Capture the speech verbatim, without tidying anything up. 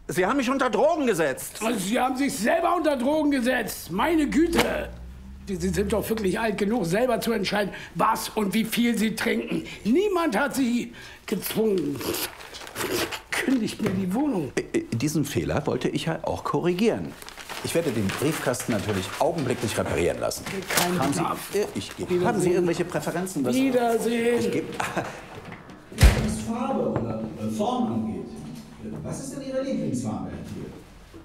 Sie haben mich unter Drogen gesetzt. Also Sie haben sich selber unter Drogen gesetzt. Meine Güte. Sie sind doch wirklich alt genug, selber zu entscheiden, was und wie viel Sie trinken. Niemand hat Sie gezwungen. Kündigt mir die Wohnung. Diesen Fehler wollte ich ja auch korrigieren. Ich werde den Briefkasten natürlich augenblicklich reparieren lassen. Kein haben Bedarf. Sie, äh, ich gebe. Haben Sie irgendwelche Präferenzen? Was Wiedersehen. Ich gebe. Was Farbe oder Form angeht, was ist denn Ihre Lieblingsfarbe?